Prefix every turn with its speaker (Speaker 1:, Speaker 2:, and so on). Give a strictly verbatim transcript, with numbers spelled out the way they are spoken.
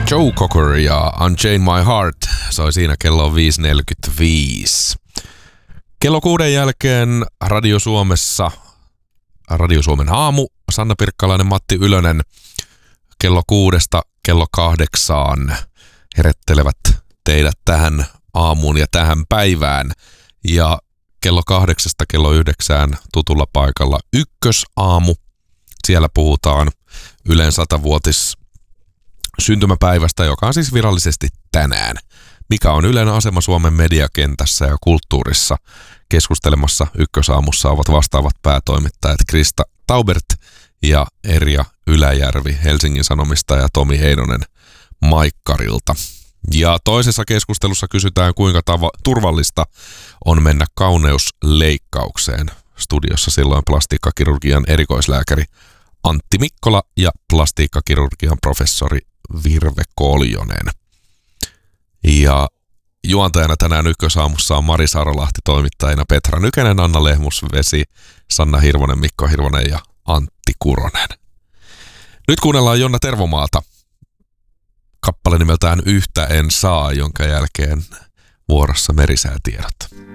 Speaker 1: Joe Cocker ja Unchain My Heart soi siinä kello viisi neljäkymmentäviisi. Kello kuuden jälkeen Radio Suomessa, Radio Suomen aamu, Sanna Pirkkalainen, Matti Ylönen. Kello kuudesta kello kahdeksaan herättelevät teidät tähän aamuun ja tähän päivään. Ja kello kahdeksasta kello yhdeksään tutulla paikalla Ykkösaamu. Siellä puhutaan Ylen satavuotis syntymäpäivästä, joka on siis virallisesti tänään. Mikä on Ylen asema Suomen mediakentässä ja kulttuurissa? Keskustelemassa Ykkösaamussa ovat vastaavat päätoimittajat Krista Taubert ja Erja Yläjärvi Helsingin Sanomista ja Tomi Heinonen Maikkarilta. Ja toisessa keskustelussa kysytään, kuinka tava- turvallista on mennä kauneusleikkaukseen. Studiossa silloin plastiikkakirurgian erikoislääkäri Antti Mikkola ja plastiikkakirurgian professori Virve Koljonen. Ja juontajana tänään Ykkösaamussa on Mari Sarolahti, toimittajina Petra Nykänen, Anna Lehmusvesi, Sanna Hirvonen, Mikko Hirvonen ja Antti Kuronen. Nyt kuunnellaan Jonna Tervomaata. Kappale nimeltään Yhtä en saa, jonka jälkeen vuorossa merisäätiedot.